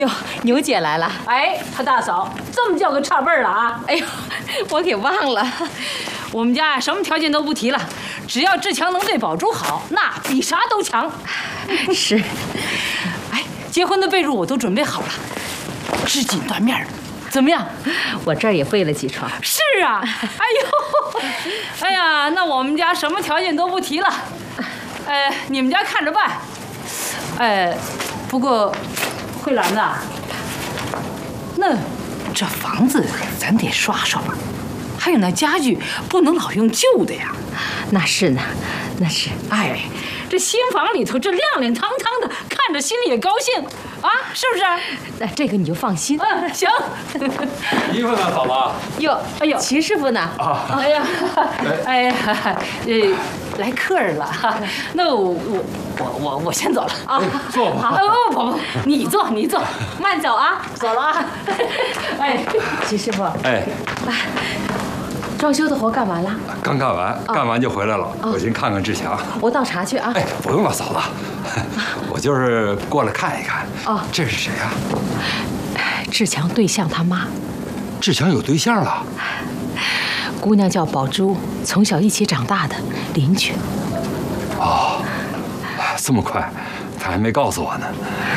哟，牛姐来了。 哎，他大嫂这么叫个差辈儿了啊！ 哎呦，我给忘了。 我们家呀，什么条件都不提了，只要志强能对宝珠好，那比啥都强。 是。 哎，结婚的被褥我都准备好了，织锦缎面的，怎么样？ 我这儿也备了几床。 是啊。哎呦，哎呀，那我们家什么条件都不提了。你们家看着办。不过。慧兰呐，那这房子咱得刷刷吧，还有那家具不能老用旧的呀。 那是呢，那是。 哎，这新房里头这亮亮堂堂的，看着心里也高兴啊，是不是？ 那这个你就放心。 行。 衣服呢，嫂子？ 哟，哎呦，齐师傅呢？ 啊， 哎呀，来客人了哈。那我先走了啊。 坐吧。 不，你坐， 慢走啊。 走了啊。哎， 齐师傅。 哎， 装修的活干完了？ 刚干完，干完就回来了。我先看看志强。 我倒茶去啊。 哎，不用了，嫂子，我就是过来看一看。 哦， 这是谁啊？ 志强对象他妈。 志强有对象了？ 姑娘叫宝珠，从小一起长大的邻居。 哦，这么快，他还没告诉我呢。